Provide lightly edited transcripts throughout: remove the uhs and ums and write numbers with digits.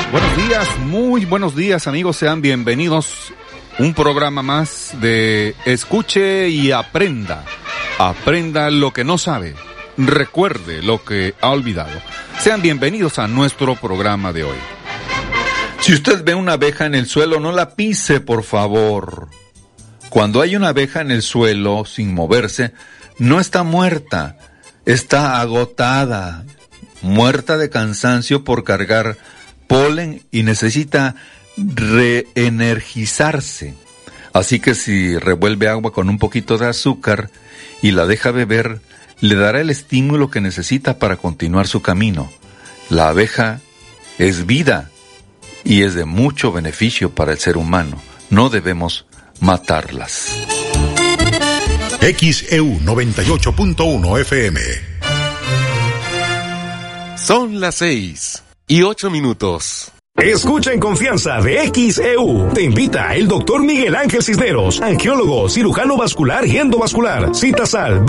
Buenos días, muy buenos días amigos, sean bienvenidos. Un programa más de Escuche y Aprenda. Aprenda lo que no sabe, recuerde lo que ha olvidado. Sean bienvenidos a nuestro programa de hoy. Si usted ve una abeja en el suelo, no la pise, por favor. Cuando hay una abeja en el suelo sin moverse, no está muerta, está agotada, muerta de cansancio por cargar polen y necesita reenergizarse. Así que si revuelve agua con un poquito de azúcar y la deja beber, le dará el estímulo que necesita para continuar su camino. La abeja es vida y es de mucho beneficio para el ser humano. No debemos matarlas. XEU 98.1 FM. Son las 6:08. Escucha en confianza de XEU. Te invita el doctor Miguel Ángel Cisneros, angiólogo, cirujano vascular y endovascular. Citas al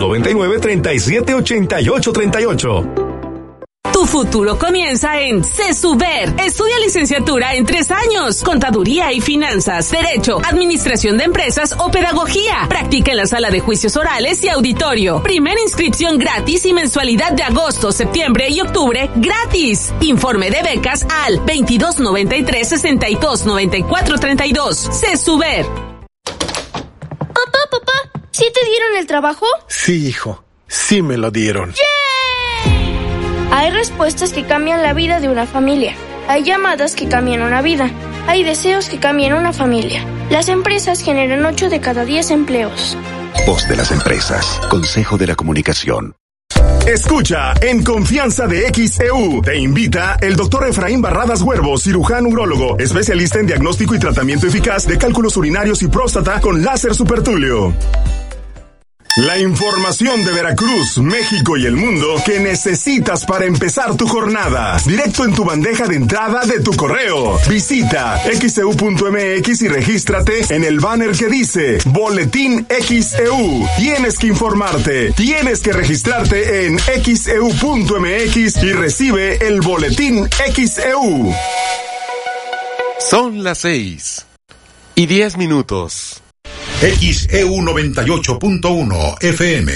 2299-378838. Tu futuro comienza en CESUBER. Estudia licenciatura en 3 años, contaduría y finanzas, derecho, administración de empresas o pedagogía. Practica en la sala de juicios orales y auditorio. Primera inscripción gratis y mensualidad de agosto, septiembre y octubre gratis. Informe de becas al 2293-629432. CESUBER. Papá, ¿sí te dieron el trabajo? Sí, hijo, sí me lo dieron. ¡Yeah! Hay respuestas que cambian la vida de una familia. Hay llamadas que cambian una vida. Hay deseos que cambian una familia. Las empresas generan 8 de cada 10 empleos. Voz de las empresas. Consejo de la Comunicación. Escucha en confianza de XEU. Te invita el doctor Efraín Barradas Huervo, cirujano urólogo, especialista en diagnóstico y tratamiento eficaz de cálculos urinarios y próstata con láser supertulio. La información de Veracruz, México y el mundo que necesitas para empezar tu jornada. Directo en tu bandeja de entrada de tu correo. Visita xeu.mx y regístrate en el banner que dice Boletín XEU. Tienes que informarte, tienes que registrarte en xeu.mx y recibe el Boletín XEU. Son las 6:10. XEU 98.1 FM.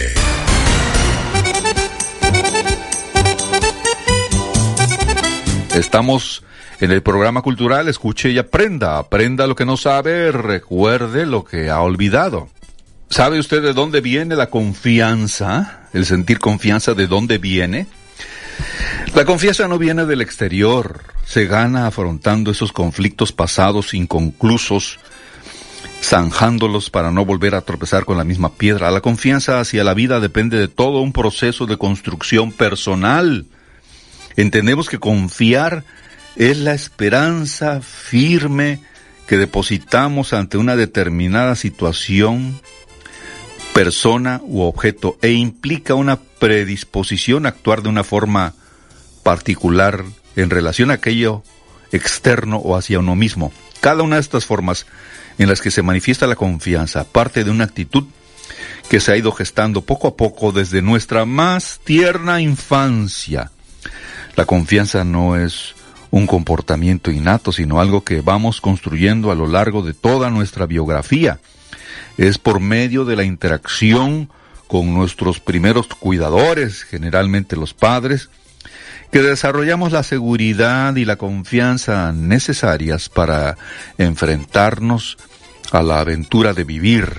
Estamos en el programa cultural Escuche y Aprenda. Aprenda lo que no sabe, recuerde lo que ha olvidado. ¿Sabe usted de dónde viene la confianza? El sentir confianza, ¿de dónde viene? La confianza no viene del exterior. Se gana afrontando esos conflictos pasados inconclusos, zanjándolos para no volver a tropezar con la misma piedra. La confianza hacia la vida depende de todo un proceso de construcción personal. Entendemos que confiar es la esperanza firme que depositamos ante una determinada situación, persona u objeto, e implica una predisposición a actuar de una forma particular en relación a aquello externo o hacia uno mismo. Cada una de estas formas en las que se manifiesta la confianza parte de una actitud que se ha ido gestando poco a poco desde nuestra más tierna infancia. La confianza no es un comportamiento innato, sino algo que vamos construyendo a lo largo de toda nuestra biografía. Es por medio de la interacción con nuestros primeros cuidadores, generalmente los padres, que desarrollamos la seguridad y la confianza necesarias para enfrentarnos a la aventura de vivir.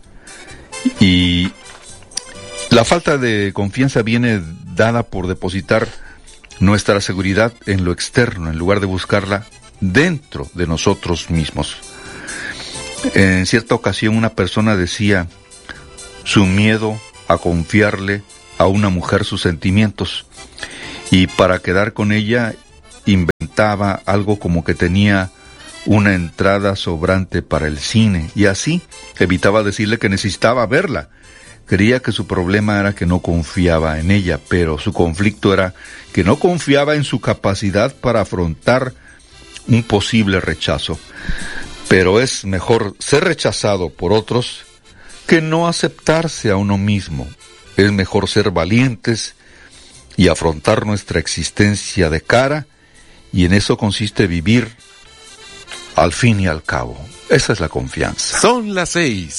Y la falta de confianza viene dada por depositar nuestra seguridad en lo externo, en lugar de buscarla dentro de nosotros mismos. En cierta ocasión una persona decía su miedo a confiarle a una mujer sus sentimientos, y para quedar con ella inventaba algo como que tenía una entrada sobrante para el cine, y así evitaba decirle que necesitaba verla. Creía que su problema era que no confiaba en ella, pero su conflicto era que no confiaba en su capacidad para afrontar un posible rechazo. Pero es mejor ser rechazado por otros que no aceptarse a uno mismo. Es mejor ser valientes y afrontar nuestra existencia de cara Y en eso consiste vivir al fin y al cabo. Esa es la confianza. Son las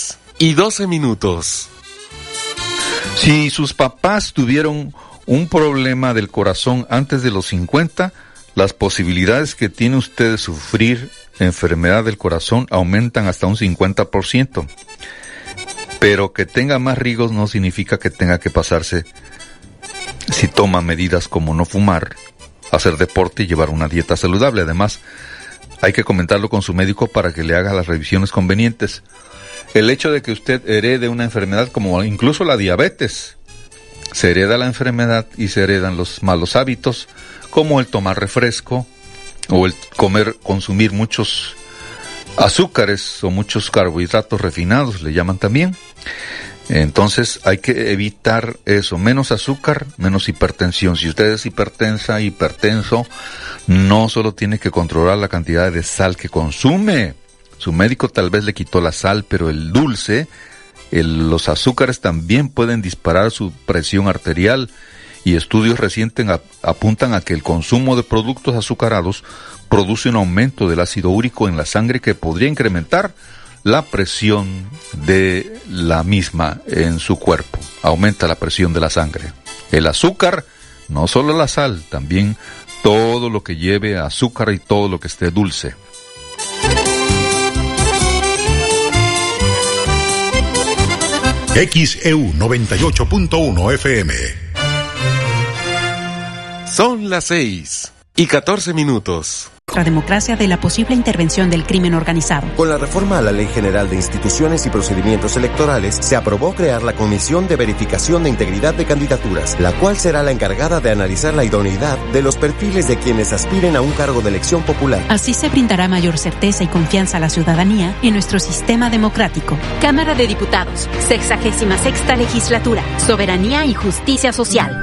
6:12. Si sus papás tuvieron un problema del corazón antes de los 50, las posibilidades que tiene usted de sufrir enfermedad del corazón aumentan hasta un 50%. Pero que tenga más riesgos no significa que tenga que pasarse si toma medidas como no fumar, hacer deporte y llevar una dieta saludable. Además, hay que comentarlo con su médico para que le haga las revisiones convenientes. El hecho de que usted herede una enfermedad como incluso la diabetes, se hereda la enfermedad y se heredan los malos hábitos, como el tomar refresco o el consumir muchos azúcares o muchos carbohidratos refinados, le llaman también. Entonces hay que evitar eso, menos azúcar, menos hipertensión. Si usted es hipertenso, no solo tiene que controlar la cantidad de sal que consume. Su médico tal vez le quitó la sal, pero el dulce, los azúcares también pueden disparar su presión arterial, y estudios recientes apuntan a que el consumo de productos azucarados produce un aumento del ácido úrico en la sangre que podría incrementar la presión de la misma en su cuerpo. Aumenta la presión de la sangre. El azúcar, no solo la sal, también todo lo que lleve azúcar y todo lo que esté dulce. XEU 98.1 FM. Son las 6:14. La democracia de la posible intervención del crimen organizado. Con la reforma a la Ley General de Instituciones y Procedimientos Electorales, se aprobó crear la Comisión de Verificación de Integridad de Candidaturas, la cual será la encargada de analizar la idoneidad de los perfiles de quienes aspiren a un cargo de elección popular. Así se brindará mayor certeza y confianza a la ciudadanía en nuestro sistema democrático. Cámara de Diputados, 66ª Legislatura, Soberanía y Justicia Social.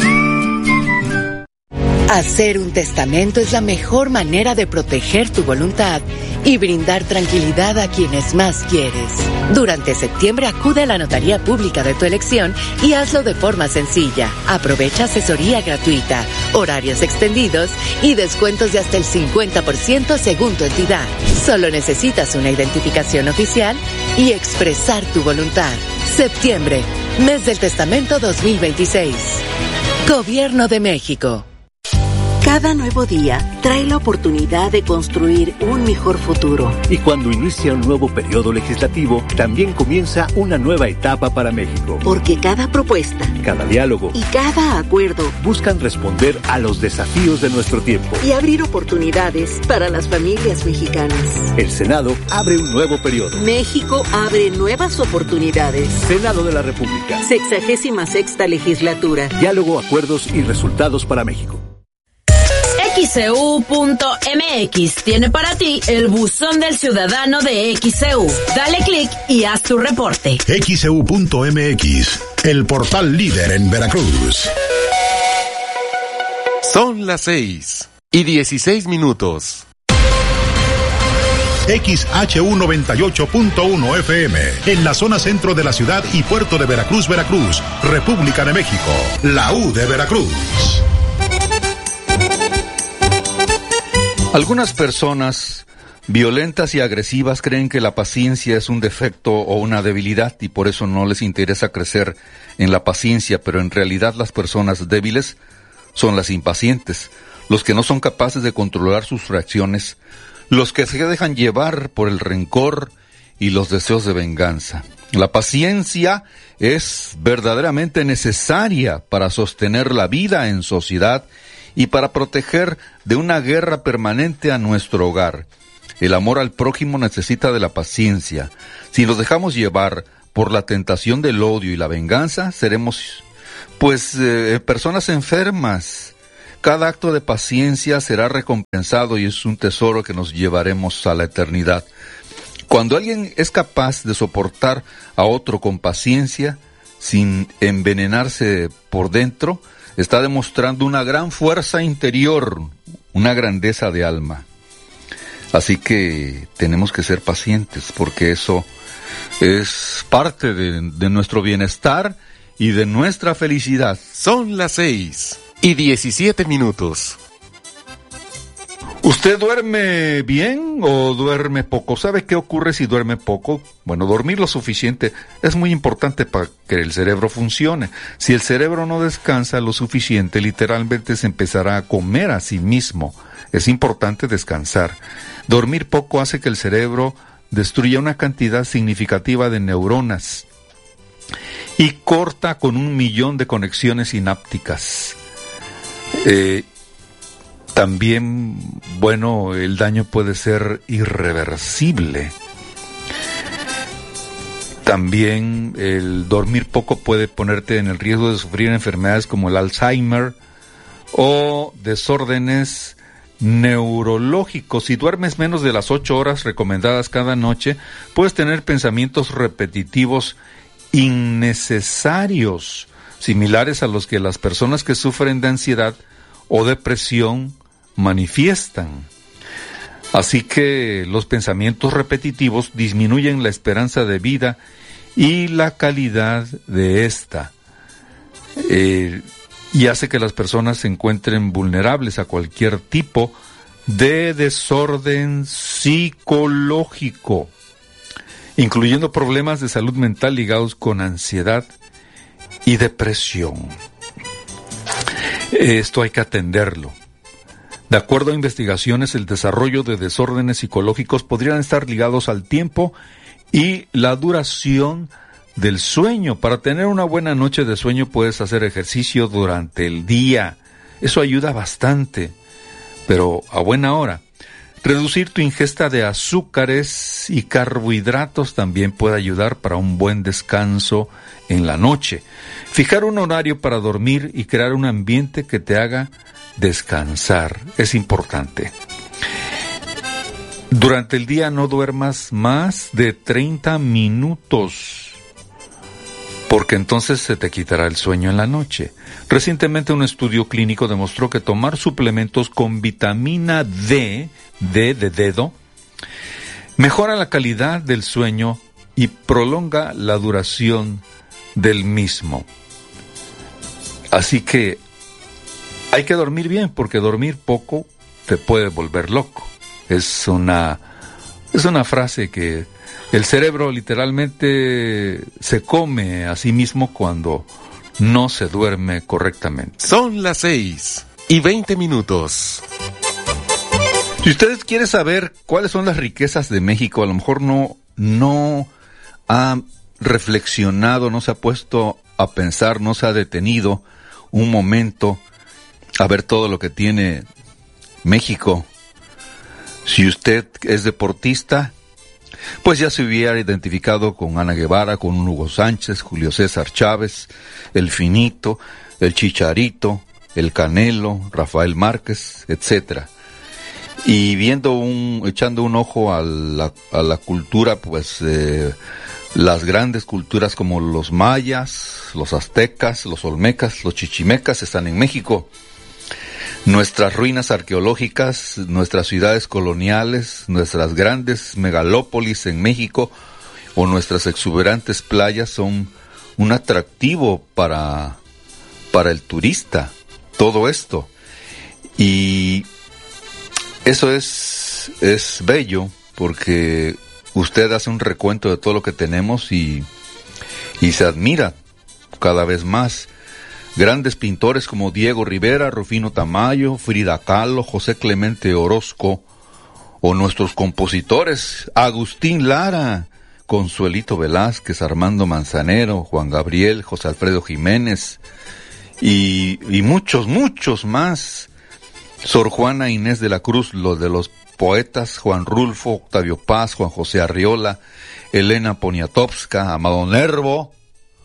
Hacer un testamento es la mejor manera de proteger tu voluntad y brindar tranquilidad a quienes más quieres. Durante septiembre acude a la notaría pública de tu elección y hazlo de forma sencilla. Aprovecha asesoría gratuita, horarios extendidos y descuentos de hasta el 50% según tu entidad. Solo necesitas una identificación oficial y expresar tu voluntad. Septiembre, mes del testamento 2026. Gobierno de México. Cada nuevo día trae la oportunidad de construir un mejor futuro. Y cuando inicia un nuevo periodo legislativo, también comienza una nueva etapa para México. Porque cada propuesta, cada diálogo y cada acuerdo buscan responder a los desafíos de nuestro tiempo y abrir oportunidades para las familias mexicanas. El Senado abre un nuevo periodo. México abre nuevas oportunidades. Senado de la República. 66ª Legislatura. Diálogo, acuerdos y resultados para México. XEU.mx tiene para ti el buzón del ciudadano de XEU. Dale clic y haz tu reporte. XEU.mx, el portal líder en Veracruz. Son las 6:16. XHU 98.1 FM, en la zona centro de la ciudad y puerto de Veracruz, Veracruz, República de México, la U de Veracruz. Algunas personas violentas y agresivas creen que la paciencia es un defecto o una debilidad y por eso no les interesa crecer en la paciencia, pero en realidad las personas débiles son las impacientes, los que no son capaces de controlar sus reacciones, los que se dejan llevar por el rencor y los deseos de venganza. La paciencia es verdaderamente necesaria para sostener la vida en sociedad y para proteger de una guerra permanente a nuestro hogar. El amor al prójimo necesita de la paciencia. Si nos dejamos llevar por la tentación del odio y la venganza, seremos, personas enfermas. Cada acto de paciencia será recompensado y es un tesoro que nos llevaremos a la eternidad. Cuando alguien es capaz de soportar a otro con paciencia, sin envenenarse por dentro, está demostrando una gran fuerza interior, una grandeza de alma. Así que tenemos que ser pacientes, porque eso es parte de nuestro bienestar y de nuestra felicidad. Son las 6:17. ¿Usted duerme bien o duerme poco? ¿Sabe qué ocurre si duerme poco? Bueno, dormir lo suficiente es muy importante para que el cerebro funcione. Si el cerebro no descansa lo suficiente, literalmente se empezará a comer a sí mismo. Es importante descansar. Dormir poco hace que el cerebro destruya una cantidad significativa de neuronas y corta con 1 millón de conexiones sinápticas. También, bueno, el daño puede ser irreversible. También el dormir poco puede ponerte en el riesgo de sufrir enfermedades como el Alzheimer o desórdenes neurológicos. Si duermes menos de las 8 horas recomendadas cada noche, puedes tener pensamientos repetitivos innecesarios, similares a los que las personas que sufren de ansiedad o depresión manifiestan. Así que los pensamientos repetitivos disminuyen la esperanza de vida y la calidad de esta, y hace que las personas se encuentren vulnerables a cualquier tipo de desorden psicológico, incluyendo problemas de salud mental ligados con ansiedad y depresión. Esto hay que atenderlo. De acuerdo a investigaciones, el desarrollo de desórdenes psicológicos podrían estar ligados al tiempo y la duración del sueño. Para tener una buena noche de sueño puedes hacer ejercicio durante el día. Eso ayuda bastante, pero a buena hora. Reducir tu ingesta de azúcares y carbohidratos también puede ayudar para un buen descanso en la noche. Fijar un horario para dormir y crear un ambiente que te haga descansar es importante. Durante el día no duermas más de 30 minutos, porque entonces se te quitará el sueño en la noche. Recientemente un estudio clínico demostró que tomar suplementos con vitamina D, D de dedo, mejora la calidad del sueño y prolonga la duración del mismo. Así que hay que dormir bien, porque dormir poco te puede volver loco. Es una frase que el cerebro literalmente se come a sí mismo cuando no se duerme correctamente. Son las 6:20. Si ustedes quieren saber cuáles son las riquezas de México, a lo mejor no ha reflexionado, no se ha puesto a pensar, no se ha detenido un momento a ver todo lo que tiene México. Si usted es deportista, pues ya se hubiera identificado con Ana Guevara, con Hugo Sánchez, Julio César Chávez, el Finito, el Chicharito, el Canelo, Rafael Márquez, etcétera. Y echando un ojo a la cultura, pues las grandes culturas como los mayas, los aztecas, los olmecas, los chichimecas están en México. Nuestras ruinas arqueológicas, nuestras ciudades coloniales, nuestras grandes megalópolis en México o nuestras exuberantes playas son un atractivo para el turista. Todo esto. Y eso es bello, porque usted hace un recuento de todo lo que tenemos y se admira cada vez más. Grandes pintores como Diego Rivera, Rufino Tamayo, Frida Kahlo, José Clemente Orozco, o nuestros compositores Agustín Lara, Consuelito Velázquez, Armando Manzanero, Juan Gabriel, José Alfredo Jiménez y muchos, muchos más. Sor Juana Inés de la Cruz, los de los poetas Juan Rulfo, Octavio Paz, Juan José Arriola, Elena Poniatowska, Amado Nervo,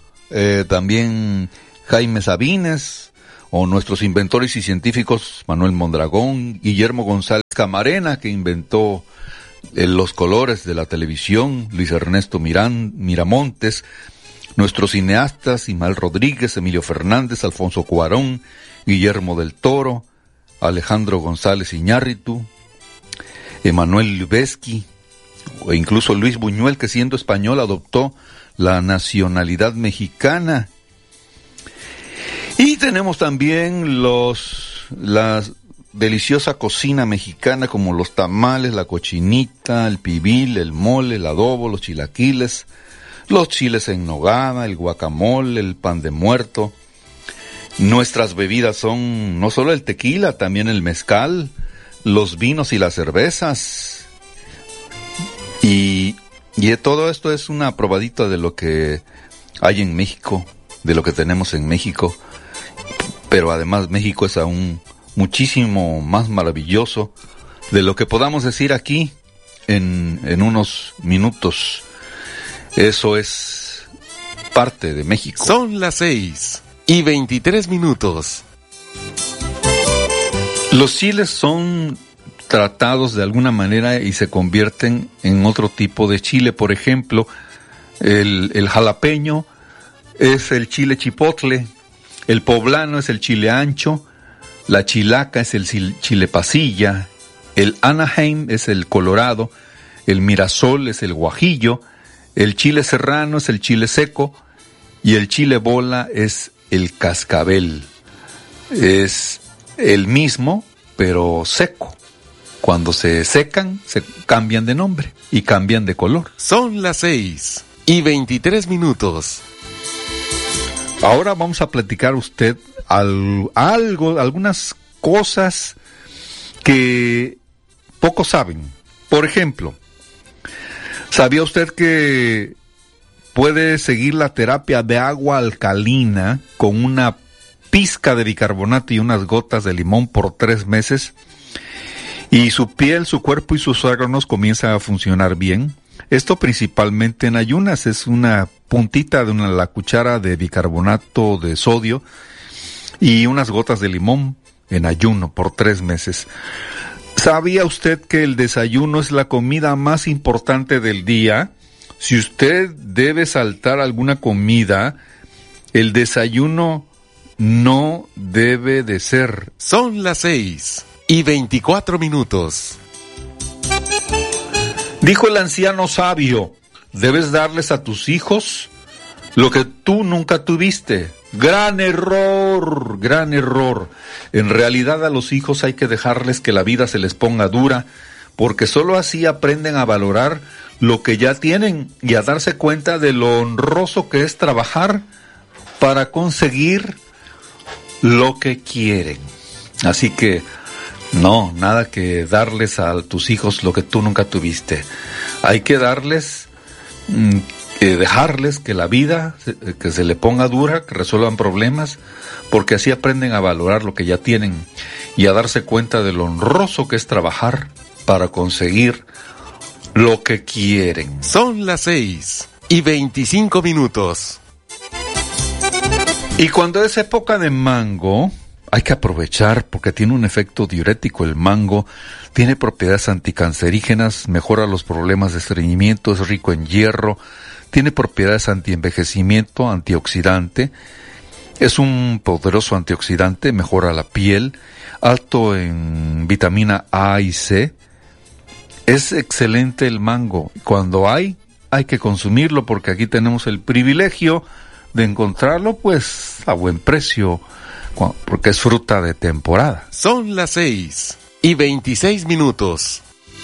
también Jaime Sabines, o nuestros inventores y científicos Manuel Mondragón, Guillermo González Camarena, que inventó los colores de la televisión, Luis Ernesto Miramontes, nuestros cineastas Ismael Rodríguez, Emilio Fernández, Alfonso Cuarón, Guillermo del Toro, Alejandro González Iñárritu, Emanuel Lubezki, o incluso Luis Buñuel, que siendo español adoptó la nacionalidad mexicana. Y tenemos también deliciosa cocina mexicana como los tamales, la cochinita, el pibil, el mole, el adobo, los chilaquiles, los chiles en nogada, el guacamole, el pan de muerto. Nuestras bebidas son no solo el tequila, también el mezcal, los vinos y las cervezas. Y todo esto es una probadita de lo que hay en México, de lo que tenemos en México. Pero además México es aún muchísimo más maravilloso de lo que podamos decir aquí en unos minutos. Eso es parte de México. Son las 6:23. Los chiles son tratados de alguna manera y se convierten en otro tipo de chile. Por ejemplo, el jalapeño es el chile chipotle, el poblano es el chile ancho, la chilaca es el chile pasilla, el Anaheim es el colorado, el mirasol es el guajillo, el chile serrano es el chile seco y el chile bola es el cascabel. Es el mismo, pero seco. Cuando se secan, se cambian de nombre y cambian de color. Son las 6:23. Ahora vamos a platicar usted algunas cosas que pocos saben. Por ejemplo, ¿sabía usted que puede seguir la terapia de agua alcalina con una pizca de bicarbonato y unas gotas de limón por 3 meses? Y su piel, su cuerpo y sus órganos comienzan a funcionar bien. Esto principalmente en ayunas, es una puntita de la cuchara de bicarbonato de sodio y unas gotas de limón en ayuno por 3 meses. ¿Sabía usted que el desayuno es la comida más importante del día? Si usted debe saltar alguna comida, el desayuno no debe de ser. Son las 6:24. Dijo el anciano sabio, debes darles a tus hijos lo que tú nunca tuviste. Gran error, gran error. En realidad a los hijos hay que dejarles que la vida se les ponga dura, porque solo así aprenden a valorar lo que ya tienen y a darse cuenta de lo honroso que es trabajar para conseguir lo que quieren. Así que no, nada que darles a tus hijos lo que tú nunca tuviste. Hay que darles, dejarles que la vida, que se le ponga dura, que resuelvan problemas, porque así aprenden a valorar lo que ya tienen y a darse cuenta de lo honroso que es trabajar para conseguir lo que quieren. Son las 6:25. Y cuando es época de mango, hay que aprovechar porque tiene un efecto diurético. El mango tiene propiedades anticancerígenas, mejora los problemas de estreñimiento, es rico en hierro, tiene propiedades antienvejecimiento, antioxidante, es un poderoso antioxidante, mejora la piel, alto en vitamina A y C. Es excelente el mango. Cuando hay que consumirlo porque aquí tenemos el privilegio de encontrarlo pues a buen precio, porque es fruta de temporada. Son las 6:26.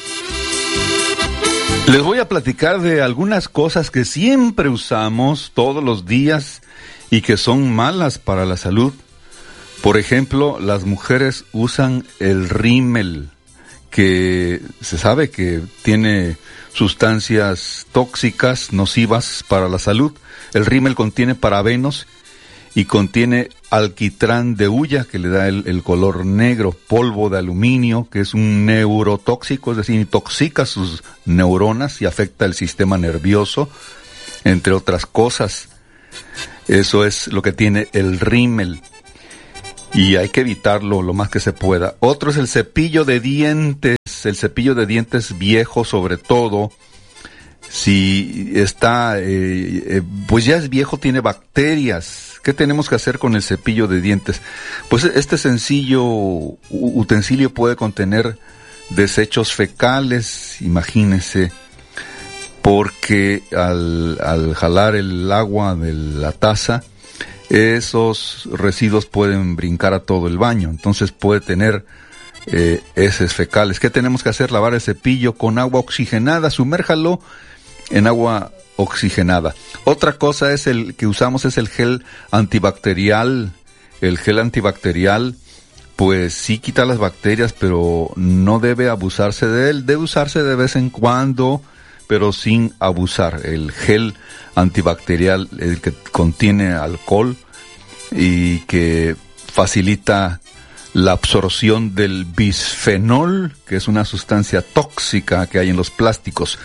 Les voy a platicar de algunas cosas que siempre usamos todos los días y que son malas para la salud. Por ejemplo, las mujeres usan el rímel, que se sabe que tiene sustancias tóxicas, nocivas para la salud. El rímel contiene parabenos y contiene alquitrán de hulla, que le da el color negro, polvo de aluminio, que es un neurotóxico, es decir, intoxica sus neuronas y afecta el sistema nervioso, entre otras cosas. Eso es lo que tiene el rímel y hay que evitarlo lo más que se pueda. Otro es el cepillo de dientes viejo, sobre todo si está, pues ya es viejo, tiene bacterias. ¿Qué tenemos que hacer con el cepillo de dientes? Pues este sencillo utensilio puede contener desechos fecales, imagínese, porque al jalar el agua de la taza, esos residuos pueden brincar a todo el baño, entonces puede tener heces fecales. ¿Qué tenemos que hacer? Lavar el cepillo con agua oxigenada, sumérjalo en agua oxigenada. Otra cosa es el que usamos, es el gel antibacterial. El gel antibacterial, pues sí quita las bacterias, pero no debe abusarse de él. Debe usarse de vez en cuando, pero sin abusar. El gel antibacterial, el que contiene alcohol y que facilita la absorción del bisfenol, que es una sustancia tóxica que hay en los plásticos.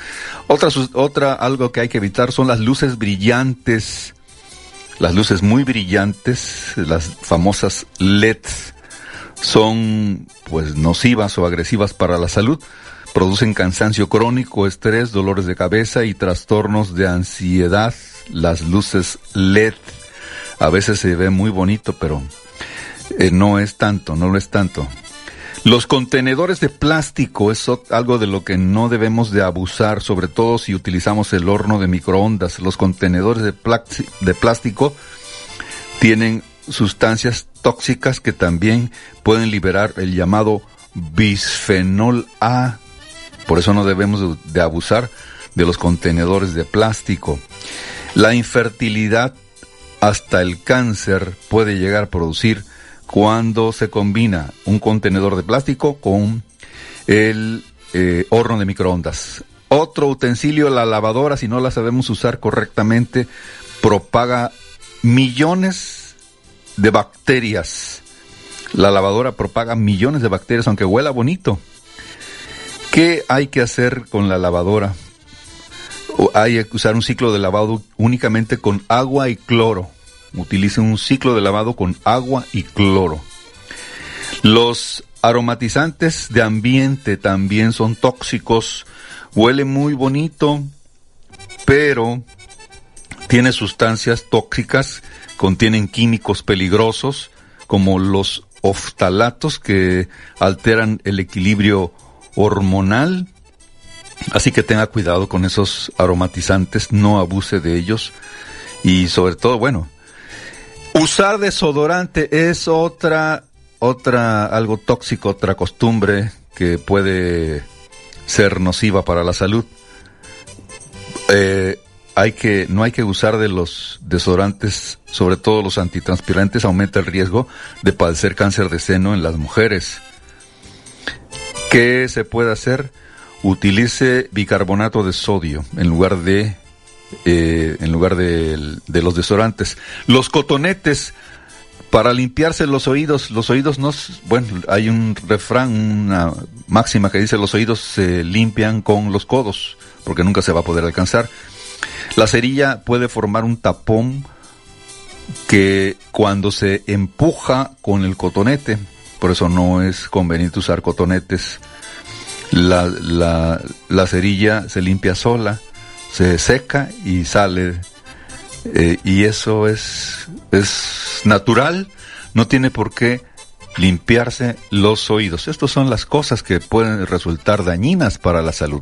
Algo que hay que evitar son las luces brillantes, las luces muy brillantes, las famosas LED, son pues nocivas o agresivas para la salud. Producen cansancio crónico, estrés, dolores de cabeza y trastornos de ansiedad. Las luces LED a veces se ve muy bonito, pero no lo es tanto. Los contenedores de plástico es algo de lo que no debemos de abusar, sobre todo si utilizamos el horno de microondas. Los contenedores de plástico tienen sustancias tóxicas que también pueden liberar el llamado bisfenol A. Por eso no debemos de abusar de los contenedores de plástico. La infertilidad, hasta el cáncer, puede llegar a producir cuando se combina un contenedor de plástico con el horno de microondas. Otro utensilio, la lavadora, si no la sabemos usar correctamente, propaga millones de bacterias. La lavadora propaga millones de bacterias, aunque huela bonito. ¿Qué hay que hacer con la lavadora? Hay que usar un ciclo de lavado únicamente con agua y cloro. Utilicen un ciclo de lavado con agua y cloro. Los aromatizantes de ambiente también son tóxicos. Huele muy bonito, pero tiene sustancias tóxicas, contienen químicos peligrosos como los oftalatos que alteran el equilibrio hormonal. Así que tenga cuidado con esos aromatizantes, no abuse de ellos. Y sobre todo, usar desodorante es algo tóxico, otra costumbre que puede ser nociva para la salud. No hay que usar de los desodorantes, sobre todo los antitranspirantes, aumenta el riesgo de padecer cáncer de seno en las mujeres. ¿Qué se puede hacer? Utilice bicarbonato de sodio en lugar de los desodorantes. Los cotonetes para limpiarse los oídos no, hay un refrán, una máxima que dice: los oídos se limpian con los codos, porque nunca se va a poder alcanzar. La cerilla puede formar un tapón que cuando se empuja con el cotonete, por eso no es conveniente usar cotonetes. La cerilla se limpia sola, se seca y sale, y eso es natural, no tiene por qué limpiarse los oídos. Estas son las cosas que pueden resultar dañinas para la salud.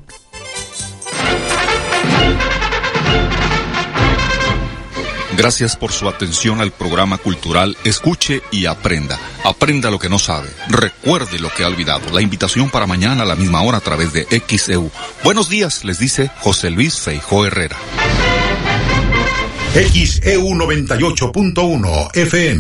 Gracias por su atención al programa cultural Escuche y Aprenda. Aprenda lo que no sabe. Recuerde lo que ha olvidado. La invitación para mañana a la misma hora a través de XEU. Buenos días, les dice José Luis Feijó Herrera. XEU 98.1 FM.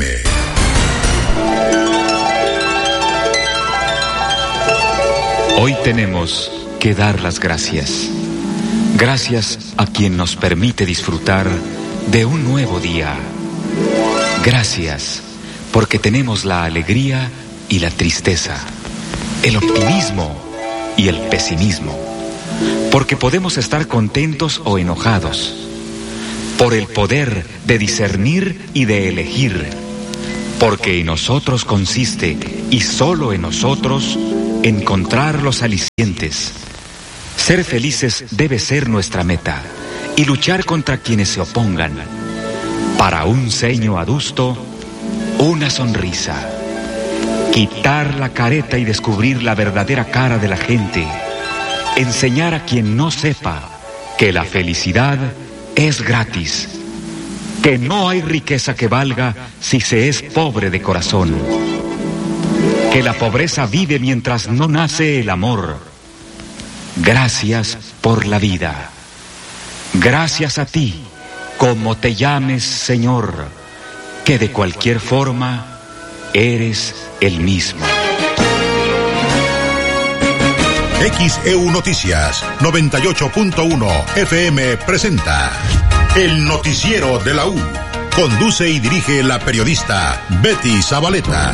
Hoy tenemos que dar las gracias. Gracias a quien nos permite disfrutar de un nuevo día. Gracias porque tenemos la alegría y la tristeza, el optimismo y el pesimismo, porque podemos estar contentos o enojados, por el poder de discernir y de elegir, porque en nosotros consiste, y solo en nosotros, encontrar los alicientes. Ser felices debe ser nuestra meta, y luchar contra quienes se opongan. Para un ceño adusto, una sonrisa. Quitar la careta y descubrir la verdadera cara de la gente. Enseñar a quien no sepa que la felicidad es gratis. Que no hay riqueza que valga si se es pobre de corazón. que la pobreza vive mientras no nace el amor. Gracias por la vida. Gracias a ti, como te llames, Señor, que de cualquier forma eres el mismo. XEU Noticias 98.1 FM presenta El Noticiero de la U. Conduce y dirige la periodista Betty Zabaleta.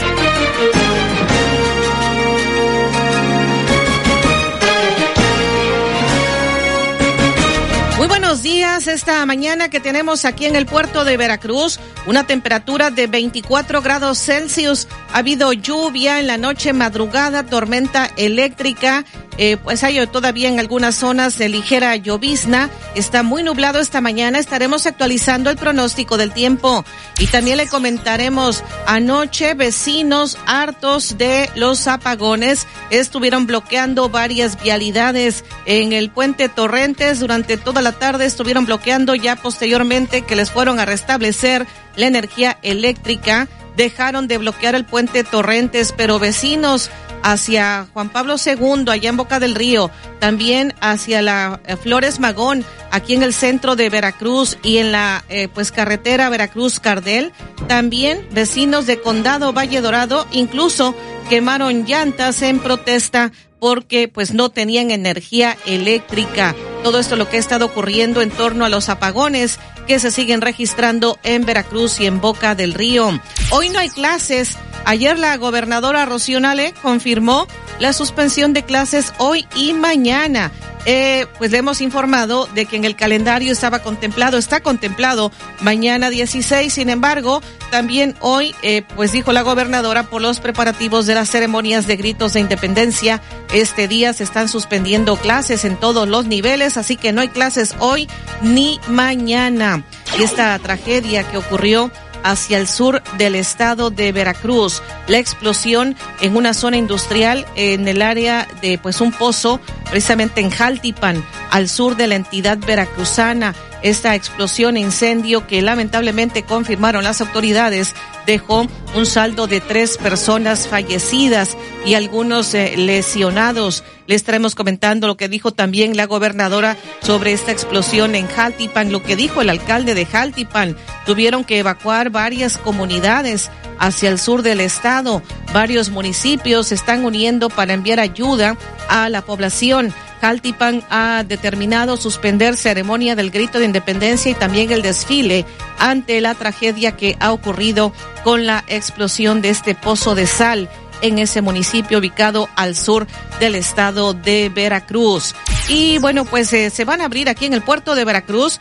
Muy buenos días, esta mañana que tenemos aquí en el puerto de Veracruz, una temperatura de 24 grados Celsius, ha habido lluvia en la noche, madrugada, tormenta eléctrica, pues hay todavía en algunas zonas de ligera llovizna, está muy nublado esta mañana, estaremos actualizando el pronóstico del tiempo y también le comentaremos, anoche vecinos hartos de los apagones estuvieron bloqueando varias vialidades en el puente Torrentes durante toda la tarde, estuvieron bloqueando, ya posteriormente que les fueron a restablecer la energía eléctrica, dejaron de bloquear el puente Torrentes, pero vecinos hacia Juan Pablo II, allá en Boca del Río, también hacia la Flores Magón, aquí en el centro de Veracruz y en la carretera Veracruz-Cardel, también vecinos de Condado Valle Dorado, incluso quemaron llantas en protesta porque pues no tenían energía eléctrica. Todo esto lo que ha estado ocurriendo en torno a los apagones que se siguen registrando en Veracruz y en Boca del Río. Hoy no hay clases. Ayer la gobernadora Rocío Nale confirmó la suspensión de clases hoy y mañana. Pues le hemos informado de que en el calendario está contemplado mañana 16, sin embargo, también hoy, pues dijo la gobernadora, por los preparativos de las ceremonias de gritos de independencia, este día se están suspendiendo clases en todos los niveles, así que no hay clases hoy ni mañana. Y esta tragedia que ocurrió hacia el sur del estado de Veracruz, la explosión en una zona industrial en el área de pues un pozo, precisamente en Jaltipan, al sur de la entidad veracruzana. Esta explosión e incendio que lamentablemente confirmaron las autoridades dejó un saldo de 3 personas fallecidas y algunos lesionados. Le estaremos comentando lo que dijo también la gobernadora sobre esta explosión en Jaltipan, lo que dijo el alcalde de Jaltipan. Tuvieron que evacuar varias comunidades hacia el sur del estado. Varios municipios se están uniendo para enviar ayuda a la población. Jaltipan ha determinado suspender ceremonia del grito de independencia y también el desfile ante la tragedia que ha ocurrido con la explosión de este pozo de sal en ese municipio ubicado al sur del estado de Veracruz. Y bueno, pues se van a abrir aquí en el puerto de Veracruz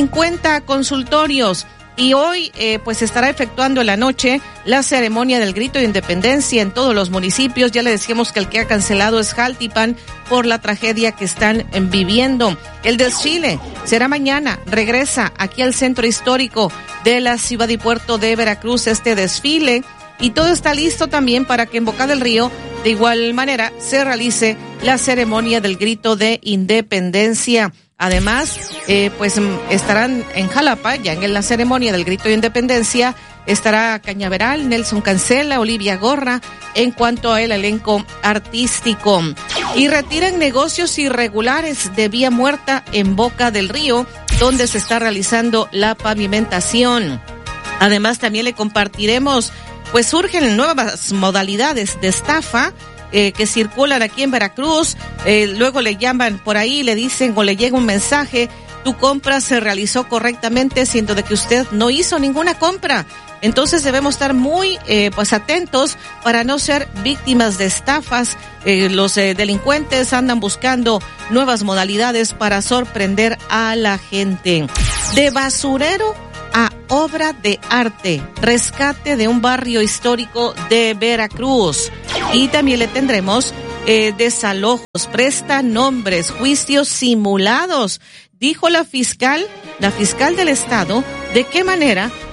50 consultorios. Y hoy pues se estará efectuando en la noche la ceremonia del grito de independencia en todos los municipios. Ya le decíamos que el que ha cancelado es Jaltipan por la tragedia que están viviendo. El desfile será mañana, regresa aquí al centro histórico de la ciudad y puerto de Veracruz este desfile. Y todo está listo también para que en Boca del Río, de igual manera, se realice la ceremonia del grito de independencia. Además, pues estarán en Jalapa, ya en la ceremonia del grito de independencia, estará Cañaveral, Nelson Cancela, Olivia Gorra, en cuanto al elenco artístico. Y retiran negocios irregulares de vía muerta en Boca del Río, donde se está realizando la pavimentación. Además, también le compartiremos, pues surgen nuevas modalidades de estafa que circulan aquí en Veracruz. Luego le llaman por ahí, le dicen o le llega un mensaje: tu compra se realizó correctamente, siendo de que usted no hizo ninguna compra. Entonces debemos estar muy pues atentos para no ser víctimas de estafas. Los delincuentes andan buscando nuevas modalidades para sorprender a la gente. De basurero a obra de arte, rescate de un barrio histórico de Veracruz. Y también le tendremos desalojos, prestanombres, juicios simulados. Dijo la fiscal del estado, de qué manera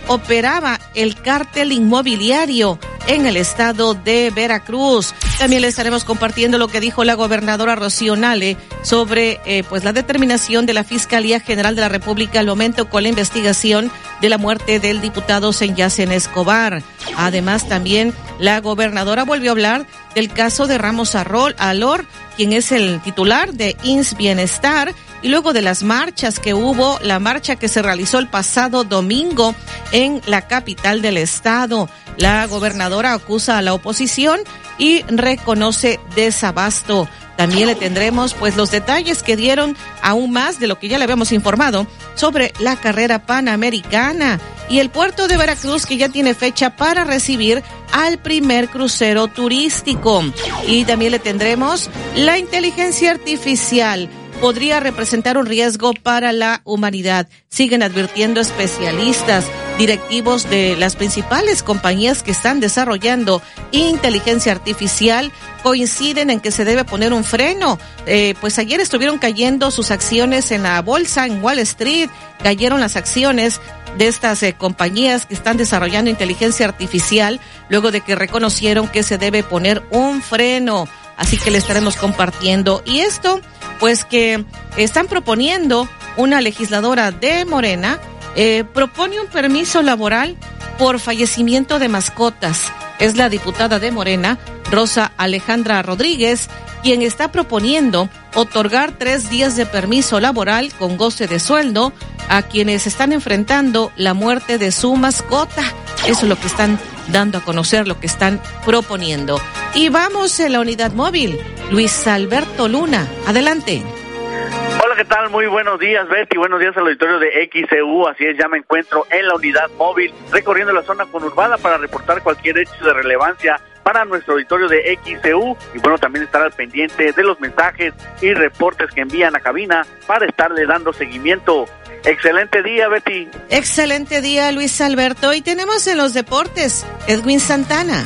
operaba el cártel inmobiliario en el estado de Veracruz. También le estaremos compartiendo lo que dijo la gobernadora Rocío Nale sobre pues la determinación de la Fiscalía General de la República al momento con la investigación de la muerte del diputado Senyacen Escobar. Además, también la gobernadora volvió a hablar del caso de Ramos Alor, quien es el titular de IMSS Bienestar, y luego de las marchas que hubo, la marcha que se realizó el pasado domingo en la capital del estado. La gobernadora acusa a la oposición y reconoce desabasto. También le tendremos pues los detalles que dieron aún más de lo que ya le habíamos informado sobre la carrera panamericana y el puerto de Veracruz, que ya tiene fecha para recibir al primer crucero turístico. Y también le tendremos la inteligencia artificial podría representar un riesgo para la humanidad. Siguen advirtiendo especialistas. Directivos de las principales compañías que están desarrollando inteligencia artificial coinciden en que se debe poner un freno. Pues ayer estuvieron cayendo sus acciones en la bolsa, en Wall Street, cayeron las acciones de estas compañías que están desarrollando inteligencia artificial luego de que reconocieron que se debe poner un freno. Así que le estaremos compartiendo. Y esto, pues que están proponiendo una legisladora de Morena, propone un permiso laboral por fallecimiento de mascotas. Es la diputada de Morena, Rosa Alejandra Rodríguez, quien está proponiendo otorgar 3 días de permiso laboral con goce de sueldo a quienes están enfrentando la muerte de su mascota. Eso es lo que están dando a conocer, lo que están proponiendo. Y vamos en la unidad móvil. Luis Alberto Luna, adelante. Hola, ¿qué tal? Muy buenos días, Betty. Buenos días al auditorio de XEU. Así es, ya me encuentro en la unidad móvil, recorriendo la zona conurbada para reportar cualquier hecho de relevancia para nuestro auditorio de XEU. Y bueno, también estar al pendiente de los mensajes y reportes que envían a cabina para estarle dando seguimiento. Excelente día, Betty. Excelente día, Luis Alberto. Y tenemos en los deportes Edwin Santana.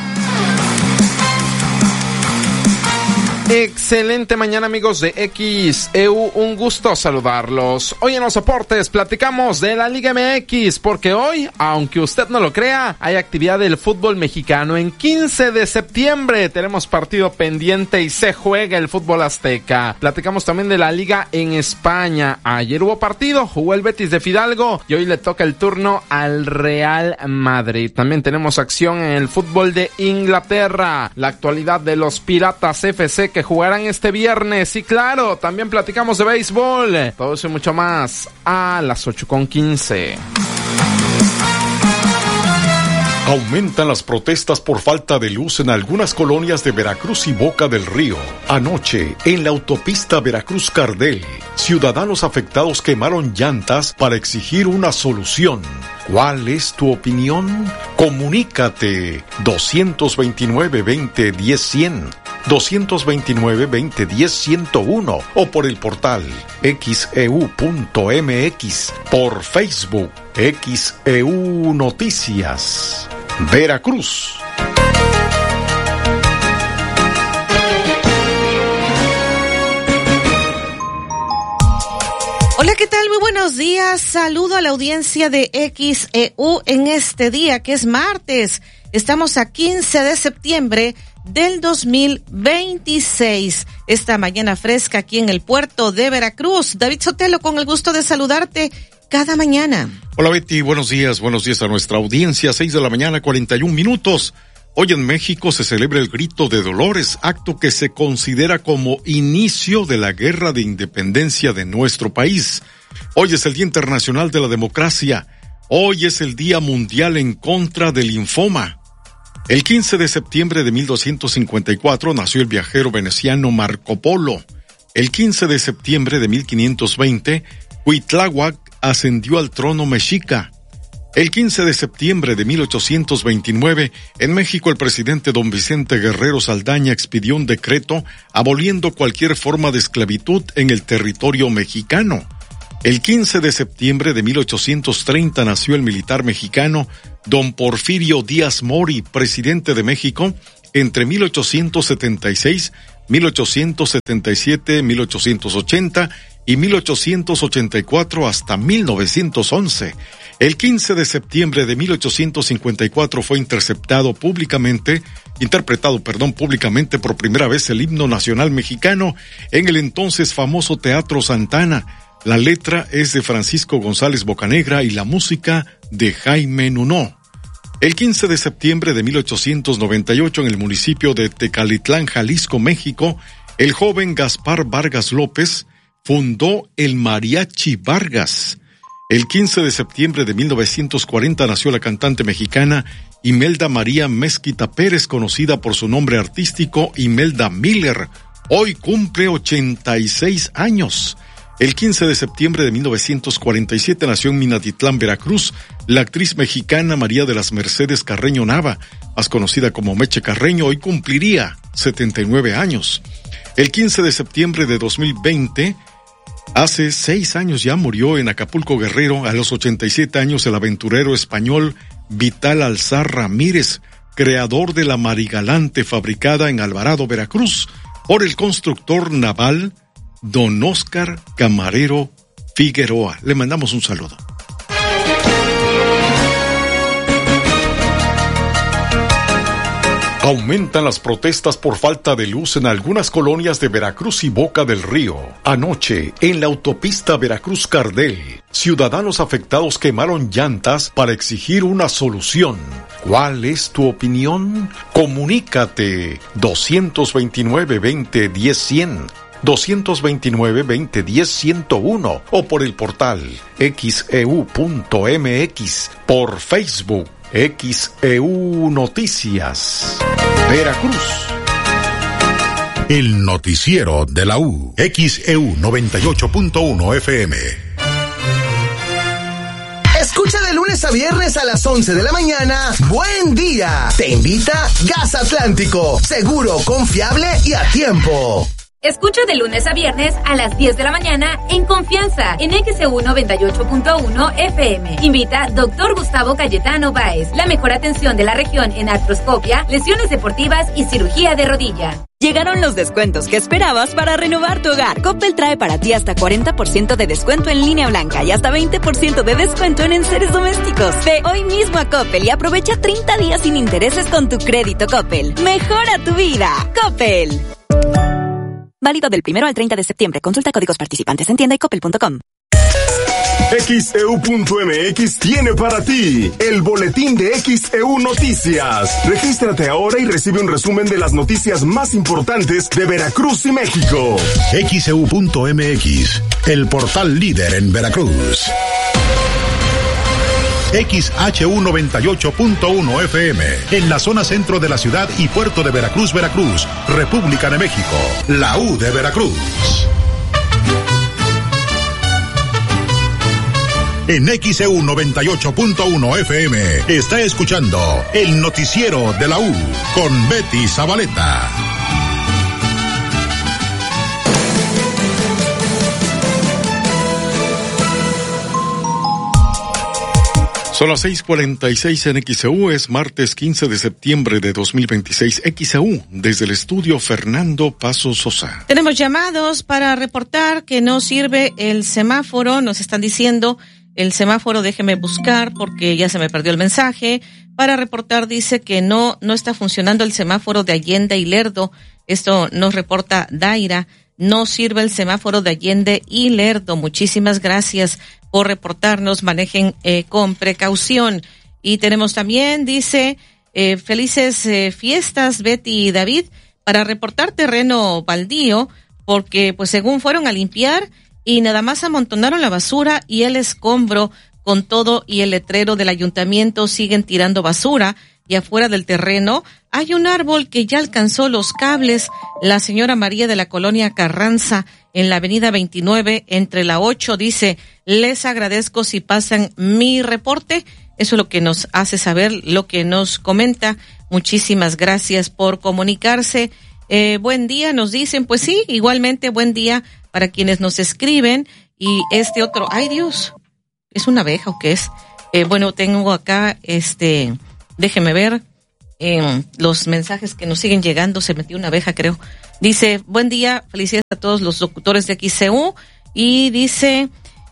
Excelente mañana, amigos de XEU, un gusto saludarlos. Hoy en los deportes platicamos de la Liga MX, porque hoy, aunque usted no lo crea, hay actividad del fútbol mexicano. En 15 de septiembre tenemos partido pendiente y se juega el fútbol azteca. Platicamos también de la Liga en España. Ayer hubo partido, jugó el Betis de Fidalgo y hoy le toca el turno al Real Madrid. También tenemos acción en el fútbol de Inglaterra, la actualidad de los Piratas FC que jugarán este viernes. Y claro, también platicamos de béisbol. Todo eso y mucho más a las 8:15. Aumentan las protestas por falta de luz en algunas colonias de Veracruz y Boca del Río. Anoche, en la autopista Veracruz-Cardel, ciudadanos afectados quemaron llantas para exigir una solución. ¿Cuál es tu opinión? Comunícate 229-2010-100, 229-2010-101 o por el portal xeu.mx, por Facebook XEU Noticias. Veracruz. Hola, ¿qué tal? Muy buenos días. Saludo a la audiencia de XEU en este día que es martes. Estamos a 15 de septiembre del 2026. Esta mañana fresca aquí en el puerto de Veracruz. David Sotelo, con el gusto de saludarte cada mañana. Hola, Betty, buenos días a nuestra audiencia. 6 de la mañana, 41 minutos. Hoy en México se celebra el Grito de Dolores, acto que se considera como inicio de la guerra de independencia de nuestro país. Hoy es el Día Internacional de la Democracia. Hoy es el Día Mundial en contra del linfoma. El 15 de septiembre de 1254 nació el viajero veneciano Marco Polo. El 15 de septiembre de 1520, Cuitláhuac ascendió al trono mexica. El 15 de septiembre de 1829, en México el presidente don Vicente Guerrero Saldaña expidió un decreto aboliendo cualquier forma de esclavitud en el territorio mexicano. El 15 de septiembre de 1830 nació el militar mexicano don Porfirio Díaz Mori, presidente de México, entre 1876, 1877, 1880 y 1884 hasta 1911. El 15 de septiembre de 1854 fue interpretado públicamente por primera vez el himno nacional mexicano en el entonces famoso Teatro Santana. La letra es de Francisco González Bocanegra y la música de Jaime Nuno. El 15 de septiembre de 1898 en el municipio de Tecalitlán, Jalisco, México, el joven Gaspar Vargas López fundó el Mariachi Vargas. El 15 de septiembre de 1940 nació la cantante mexicana Imelda María Mezquita Pérez, conocida por su nombre artístico Imelda Miller. Hoy cumple 86 años. El 15 de septiembre de 1947 nació en Minatitlán, Veracruz, la actriz mexicana María de las Mercedes Carreño Nava, más conocida como Meche Carreño. Hoy cumpliría 79 años. El 15 de septiembre de 2020, hace 6 años ya, murió en Acapulco, Guerrero, a los 87 años, el aventurero español Vital Alzar Ramírez, creador de la Marigalante, fabricada en Alvarado, Veracruz, por el constructor naval Don Oscar Camarero Figueroa. Le mandamos un saludo. Aumentan las protestas por falta de luz en algunas colonias de Veracruz y Boca del Río. Anoche, en la autopista Veracruz-Cardel, ciudadanos afectados quemaron llantas para exigir una solución. ¿Cuál es tu opinión? Comunícate 229-2010-100, 229-2010-101 o por el portal xeu.mx, por Facebook XEU Noticias Veracruz. El noticiero de la U, XEU 98.1 FM. Escucha de lunes a viernes a las 11 de la mañana. Buen día. Te invita Gas Atlántico. Seguro, confiable y a tiempo. Escucha de lunes a viernes a las 10 de la mañana en Confianza en XEU 98.1 FM. Invita Dr. Gustavo Cayetano Báez. La mejor atención de la región en artroscopia, lesiones deportivas y cirugía de rodilla. Llegaron los descuentos que esperabas para renovar tu hogar. Coppel trae para ti hasta 40% de descuento en línea blanca y hasta 20% de descuento en enseres domésticos. Ve hoy mismo a Coppel y aprovecha 30 días sin intereses con tu crédito Coppel. Mejora tu vida. Coppel. Válido del 1 al 30 de septiembre. Consulta códigos participantes en tienda y coppel.com. XEU.mx tiene para ti el boletín de XEU Noticias. Regístrate ahora y recibe un resumen de las noticias más importantes de Veracruz y México. XEU.mx, el portal líder en Veracruz. XHU 98.1 FM, en la zona centro de la ciudad y puerto de Veracruz, Veracruz, República de México, la U de Veracruz. En XEU 98.1 FM está escuchando el noticiero de la U con Betty Zabaleta. Son las 6:46 en XEU, es martes 15 de septiembre de 2026. XEU, desde el estudio Fernando Paso Sosa. Tenemos llamados para reportar que no sirve el semáforo, nos están diciendo el semáforo, déjeme buscar porque ya se me perdió el mensaje. Para reportar dice que no está funcionando el semáforo de Allende y Lerdo. Esto nos reporta Daira. No sirve el semáforo de Allende y Lerdo. Muchísimas gracias por reportarnos. Manejen con precaución. Y tenemos también, dice, felices fiestas, Betty y David, para reportar terreno baldío, porque pues según fueron a limpiar y nada más amontonaron la basura y el escombro con todo y el letrero del ayuntamiento siguen tirando basura. Y afuera del terreno hay un árbol que ya alcanzó los cables. La señora María de la colonia Carranza en la avenida 29 entre la 8 dice, les agradezco si pasan mi reporte. Eso es lo que nos hace saber, lo que nos comenta. Muchísimas gracias por comunicarse. Buen día, nos dicen. Pues sí, igualmente buen día para quienes nos escriben. Y este otro, ay Dios, ¿es una abeja o qué es? Bueno, tengo acá déjeme ver los mensajes que nos siguen llegando. Se metió una abeja, creo. Dice, buen día, felicidades a todos los locutores de XEU Y dice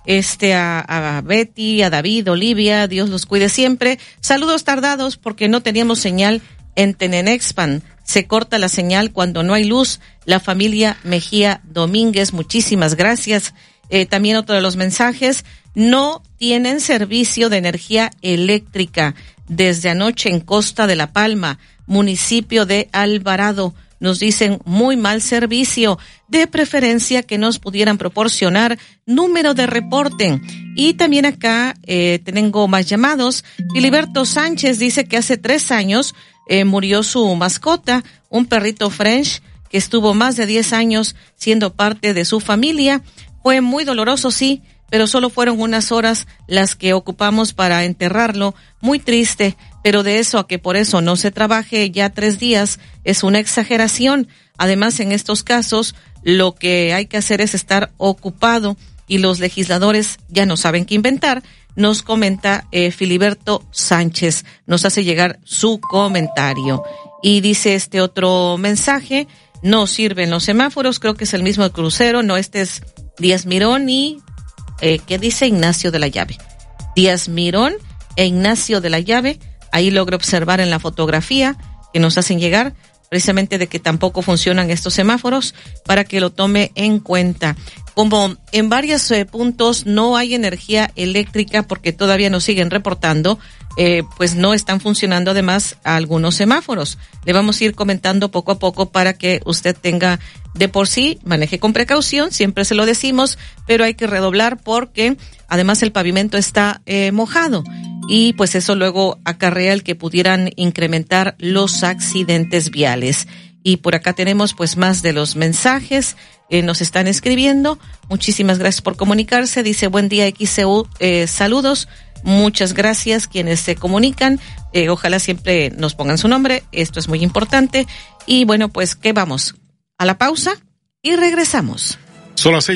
a Betty, a David, Olivia, Dios los cuide siempre. Saludos tardados porque no teníamos señal en Tenenexpan. Se corta la señal cuando no hay luz. La familia Mejía Domínguez, muchísimas gracias. También otro de los mensajes, no tienen servicio de energía eléctrica desde anoche en Costa de La Palma, municipio de Alvarado. Nos dicen muy mal servicio, de preferencia que nos pudieran proporcionar número de reporte. Y también acá tengo más llamados. Filiberto Sánchez dice que hace 3 años murió su mascota, un perrito French que estuvo más de 10 años siendo parte de su familia. Fue muy doloroso, sí, pero solo fueron unas horas las que ocupamos para enterrarlo. Muy triste, pero de eso a que por eso no se trabaje ya 3 días es una exageración. Además, en estos casos, lo que hay que hacer es estar ocupado y los legisladores ya no saben qué inventar. Nos comenta Filiberto Sánchez, nos hace llegar su comentario. Y dice este otro mensaje, no sirven los semáforos, creo que es el mismo crucero, no, este es Díaz Mirón y... ¿qué dice? Ignacio de la Llave. Díaz Mirón e Ignacio de la Llave, ahí logro observar en la fotografía que nos hacen llegar precisamente de que tampoco funcionan estos semáforos para que lo tome en cuenta. Como en varios puntos no hay energía eléctrica porque todavía nos siguen reportando, pues no están funcionando además algunos semáforos. Le vamos a ir comentando poco a poco para que usted tenga de por sí, maneje con precaución, siempre se lo decimos, pero hay que redoblar porque además el pavimento está mojado y pues eso luego acarrea el que pudieran incrementar los accidentes viales. Y por acá tenemos pues más de los mensajes, nos están escribiendo. Muchísimas gracias por comunicarse. Dice, buen día XCU, saludos. Muchas gracias quienes se comunican. Ojalá siempre nos pongan su nombre. Esto es muy importante. Y bueno, pues, ¿qué vamos? A la pausa y regresamos. Son las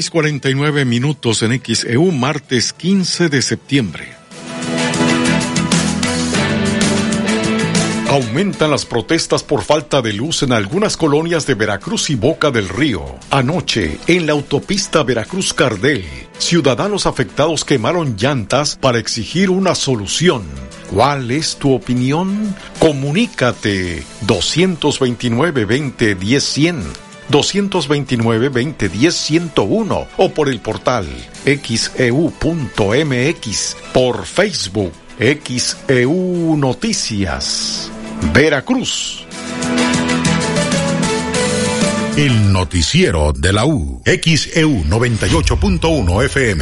6:49 en XEU, martes 15 de septiembre. Aumentan las protestas por falta de luz en algunas colonias de Veracruz y Boca del Río. Anoche, en la autopista Veracruz-Cardel, ciudadanos afectados quemaron llantas para exigir una solución. ¿Cuál es tu opinión? Comunícate 229-2010-100, 229-2010-101 o por el portal xeu.mx, por Facebook XEU Noticias. Veracruz. El noticiero de la U. XEU 98.1 FM.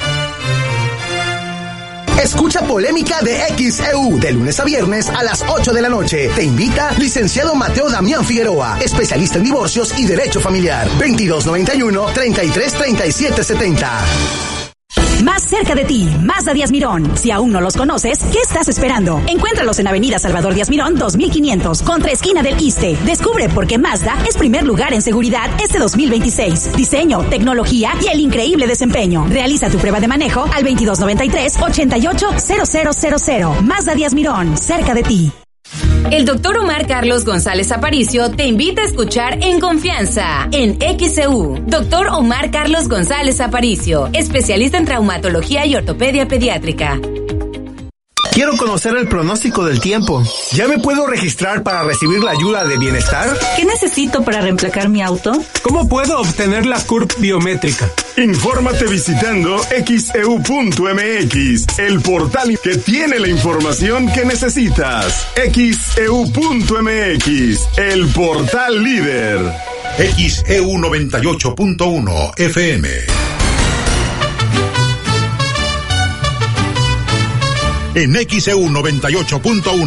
Escucha Polémica de XEU de lunes a viernes a las 8 de la noche. Te invita licenciado Mateo Damián Figueroa, especialista en divorcios y derecho familiar. 2291-333770. Más cerca de ti, Mazda Díaz Mirón. Si aún no los conoces, ¿qué estás esperando? Encuéntralos en Avenida Salvador Díaz Mirón 2500, contra esquina del Iste. Descubre por qué Mazda es primer lugar en seguridad este 2026. Diseño, tecnología y el increíble desempeño. Realiza tu prueba de manejo al 2293-880000. Mazda Díaz Mirón, cerca de ti. El doctor Omar Carlos González Aparicio te invita a escuchar En Confianza, en XEU. Doctor Omar Carlos González Aparicio, especialista en traumatología y ortopedia pediátrica. Quiero conocer el pronóstico del tiempo. ¿Ya me puedo registrar para recibir la ayuda de bienestar? ¿Qué necesito para reemplacar mi auto? ¿Cómo puedo obtener la CURP biométrica? Infórmate visitando xeu.mx, el portal que tiene la información que necesitas. xeu.mx, el portal líder. XEU 98.1 FM. En XEU 98.1